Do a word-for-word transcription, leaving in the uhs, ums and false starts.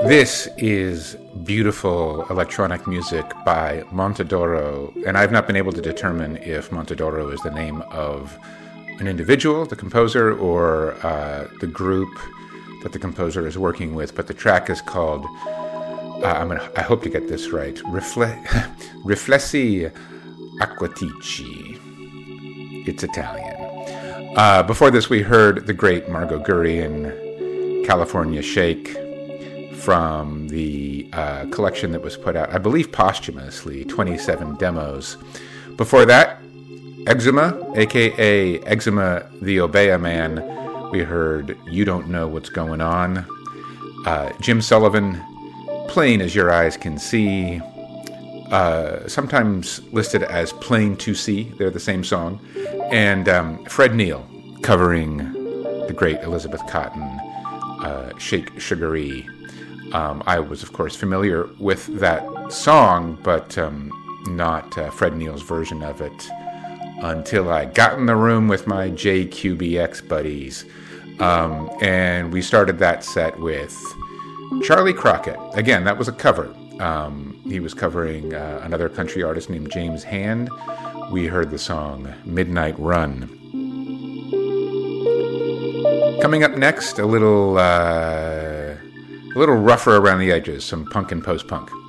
This is beautiful electronic music by Montadoro, and I've not been able to determine if Montadoro is the name of an individual, the composer, or uh, the group that the composer is working with, but the track is called, uh, I'm gonna, I hope to get this right, Rifle- Riflessi Acquatici. It's Italian. Uh, before this, we heard the great Margot Gurrian, California Shake, from the uh, collection that was put out, I believe posthumously, twenty-seven Demos. Before that, Eczema, a k a. Eczema the Obeah Man, we heard You Don't Know What's Going On. Uh, Jim Sullivan, Plain As Your Eyes Can See, uh, sometimes listed as Plain to See, they're the same song. And um, Fred Neil, covering the great Elizabeth Cotten, uh, Shake Sugaree. Um, I was, of course, familiar with that song, but um, not uh, Fred Neil's version of it until I got in the room with my J Q B X buddies. Um, and we started that set with Charlie Crockett. Again, that was a cover. Um, he was covering uh, another country artist named James Hand. We heard the song Midnight Run. Coming up next, a little... Uh, A little rougher around the edges, some punk and post-punk.